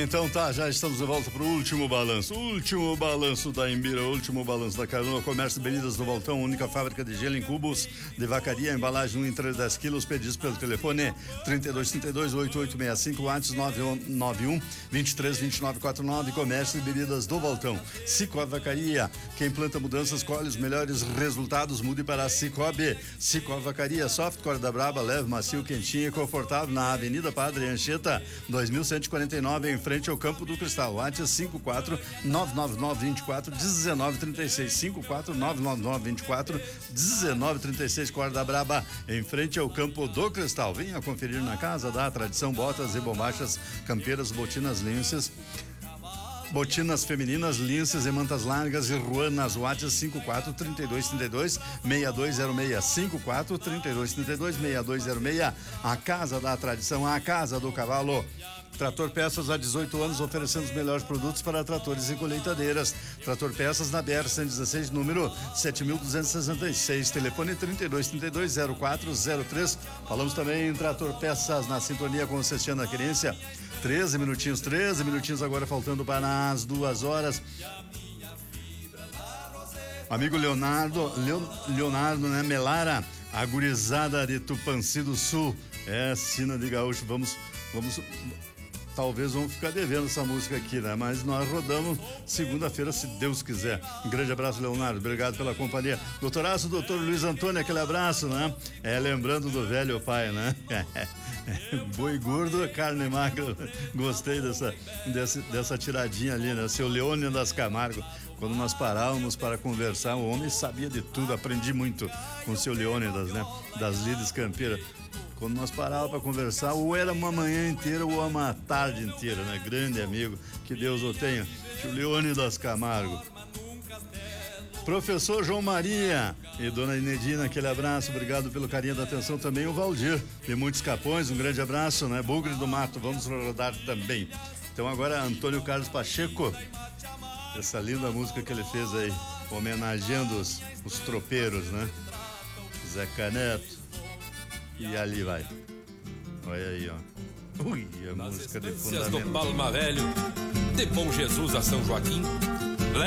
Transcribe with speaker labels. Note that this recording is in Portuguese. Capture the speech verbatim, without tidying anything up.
Speaker 1: Então tá, já estamos de volta pro último balanço, último balanço da Imbira, último balanço da Canoa, comércio de bebidas do Voltão, única fábrica de gelo em cubos, de vacaria, embalagem um entre dez quilos, pedidos pelo telefone trinta e dois, trinta e dois, oitenta e oito sessenta e cinco, WhatsApp nove nove um, vinte e três, vinte e nove, quarenta e nove, comércio de bebidas do Voltão. Cicobi Vacaria, quem planta mudanças colhe os melhores resultados, mude para a Cicobi. Cicobi Vacaria, softcore da Braba, leve, macio, quentinho e confortável na Avenida Padre Anchieta, dois mil cento e quarenta e nove, em frente ao Campo do Cristal. WhatsApp cinco quatro nove nove nove vinte e quatro dezenove trinta e seis, cinco quatro nove nove nove vinte e quatro dezenove trinta e seis, Corda Braba, em frente ao Campo do Cristal. Venha conferir na Casa da Tradição, botas e bombachas, campeiras, botinas, linces, botinas femininas, linces e mantas largas e ruanas. WhatsApp cinco quatro trinta e dois trinta e dois, sessenta e dois zero seis, cinco quatro trinta e dois trinta e dois, sessenta e dois zero seis. A Casa da Tradição, a Casa do Cavalo. Trator Peças, há dezoito anos, oferecendo os melhores produtos para tratores e colheitadeiras. Trator Peças na B R cento e dezesseis, número sete mil duzentos e sessenta e seis, telefone trinta e dois trinta e dois, zero quatro zero três. Falamos também em Trator Peças na sintonia com o Cestiano da Querência. treze minutinhos, treze minutinhos agora, faltando para as duas horas. Amigo Leonardo, Leo, Leonardo, né? Melara, a gurizada de Tupanci do Sul. É, Sina de Gaúcho, vamos, vamos... Talvez vamos ficar devendo essa música aqui, né? Mas nós rodamos segunda-feira, se Deus quiser. Um grande abraço, Leonardo. Obrigado pela companhia. Doutoraço, doutor Luiz Antônio, aquele abraço, né? É, lembrando do velho pai, né? Boi gordo, carne magra. Gostei dessa, dessa, dessa tiradinha ali, né? Seu Leônidas Camargo. Quando nós parávamos para conversar, o homem sabia de tudo. Aprendi muito com o seu Leônidas, né? Das lides campeiras. Quando nós parávamos para conversar, ou era uma manhã inteira ou uma tarde inteira, né? Grande amigo, que Deus o tenha, tio Leônidas Camargo. Professor João Maria e dona Inedina, aquele abraço, obrigado pelo carinho da atenção. Também o Valdir, de Muitos Capões, um grande abraço, né? Bugre do Mato, vamos rodar também. Então agora Antônio Carlos Pacheco, essa linda música que ele fez aí, homenageando os, os tropeiros, né? Zé Caneto. E ali vai. Olha aí, ó. Ui, a
Speaker 2: Nas
Speaker 1: música de
Speaker 2: estâncias
Speaker 1: fundamento.
Speaker 2: do Palma Velho, de Bom Jesus a São Joaquim,